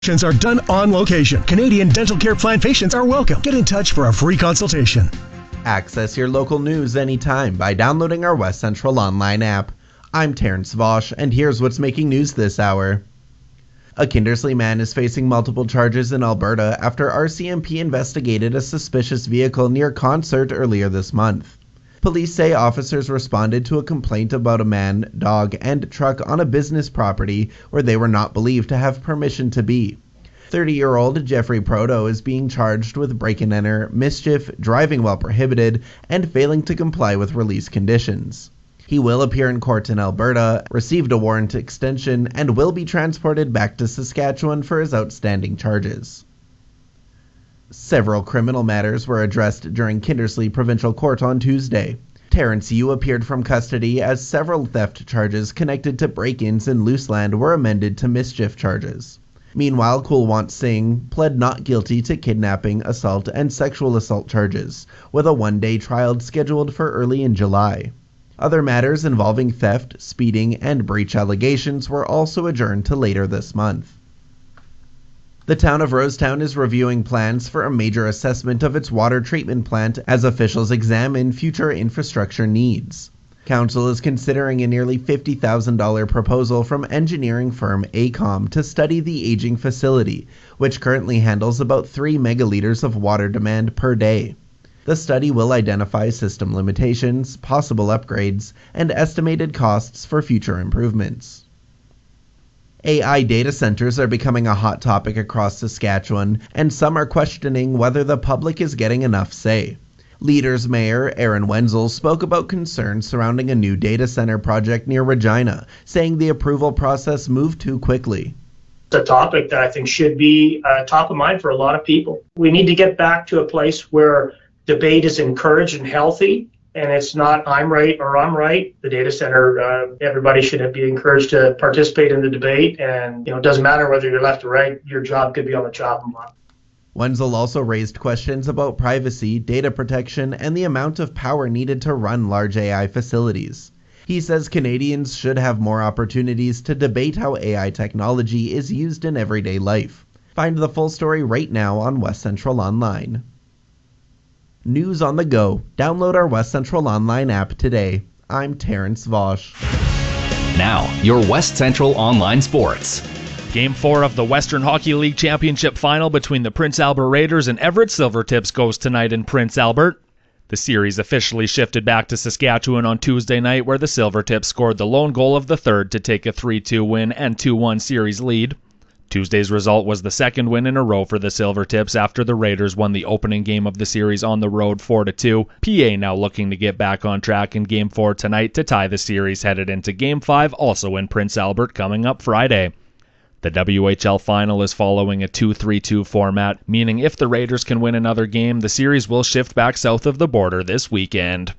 Patients are done on location. Canadian Dental Care Plan patients are welcome. Get in touch for a free consultation. Access your local news anytime by downloading our West Central Online app. I'm Terrence Vosch, and here's what's making news this hour. A Kindersley man is facing multiple charges in Alberta after RCMP investigated a suspicious vehicle near Concert earlier this month. Police say officers responded to a complaint about a man, dog, and truck on a business property where they were not believed to have permission to be. 30-year-old Jeffrey Proto is being charged with break-and-enter, mischief, driving while prohibited, and failing to comply with release conditions. He will appear in court in Alberta, received a warrant extension, and will be transported back to Saskatchewan for his outstanding charges. Several criminal matters were addressed during Kindersley Provincial Court on Tuesday. Terrence Yu appeared from custody as several theft charges connected to break-ins in Luseland were amended to mischief charges. Meanwhile, Kulwant Singh pled not guilty to kidnapping, assault, and sexual assault charges, with a one-day trial scheduled for early in July. Other matters involving theft, speeding, and breach allegations were also adjourned to later this month. The town of Rosetown is reviewing plans for a major assessment of its water treatment plant as officials examine future infrastructure needs. Council is considering a nearly $50,000 proposal from engineering firm AECOM to study the aging facility, which currently handles about 3 megaliters of water demand per day. The study will identify system limitations, possible upgrades, and estimated costs for future improvements. AI data centers are becoming a hot topic across Saskatchewan, and some are questioning whether the public is getting enough say. Leaders Mayor Aaron Wenzel spoke about concerns surrounding a new data center project near Regina, saying the approval process moved too quickly. It's a topic that I think should be top of mind for a lot of people. We need to get back to a place where debate is encouraged and healthy, and it's not I'm right or I'm right. The data center, everybody should be encouraged to participate in the debate, and it doesn't matter whether you're left or right, your job could be on the chopping block. Wenzel also raised questions about privacy, data protection, and the amount of power needed to run large AI facilities. He says Canadians should have more opportunities to debate how AI technology is used in everyday life. Find the full story right now on West Central Online. News on the go. Download our West Central Online app today. I'm Terrence Vosch. Now, your West Central Online Sports. Game 4 of the Western Hockey League Championship Final between the Prince Albert Raiders and Everett Silvertips goes tonight in Prince Albert. The series officially shifted back to Saskatchewan on Tuesday night, where the Silvertips scored the lone goal of the third to take a 3-2 win and 2-1 series lead. Tuesday's result was the second win in a row for the Silvertips after the Raiders won the opening game of the series on the road 4-2. PA now looking to get back on track in Game 4 tonight to tie the series headed into Game 5, also in Prince Albert, coming up Friday. The WHL final is following a 2-3-2 format, meaning if the Raiders can win another game, the series will shift back south of the border this weekend.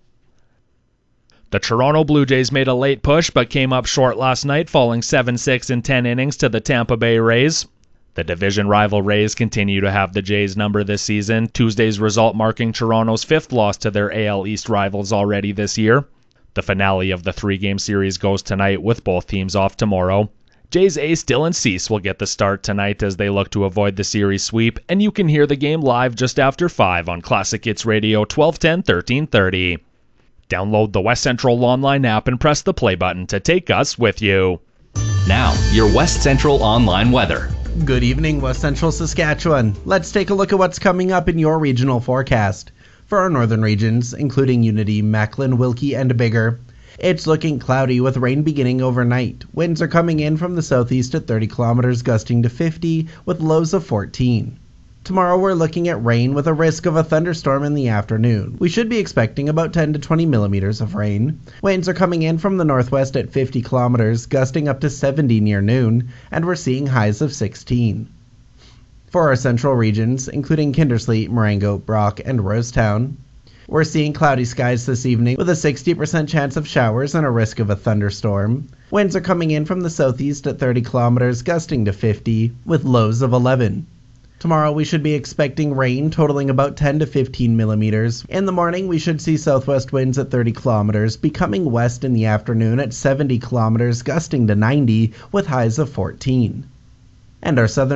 The Toronto Blue Jays made a late push but came up short last night, falling 7-6 in 10 innings to the Tampa Bay Rays. The division rival Rays continue to have the Jays' number this season, Tuesday's result marking Toronto's 5th loss to their AL East rivals already this year. The finale of the 3-game series goes tonight with both teams off tomorrow. Jays ace Dylan Cease will get the start tonight as they look to avoid the series sweep, and you can hear the game live just after 5 on Classic Hits Radio 1210 1330. Download the West Central Online app and press the play button to take us with you. Now, your West Central Online weather. Good evening, West Central Saskatchewan. Let's take a look at what's coming up in your regional forecast. For our northern regions, including Unity, Macklin, Wilkie, and Biggar, it's looking cloudy with rain beginning overnight. Winds are coming in from the southeast at 30 kilometers, gusting to 50, with lows of 14. Tomorrow we're looking at rain with a risk of a thunderstorm in the afternoon. We should be expecting about 10 to 20 millimeters of rain. Winds are coming in from the northwest at 50 kilometers, gusting up to 70 near noon, and we're seeing highs of 16. For our central regions, including Kindersley, Marengo, Brock, and Rosetown, we're seeing cloudy skies this evening with a 60% chance of showers and a risk of a thunderstorm. Winds are coming in from the southeast at 30 kilometers, gusting to 50, with lows of 11. Tomorrow we should be expecting rain totaling about 10 to 15 millimeters. In the morning we should see southwest winds at 30 kilometers, becoming west in the afternoon at 70 kilometers, gusting to 90, with highs of 14. And our Southern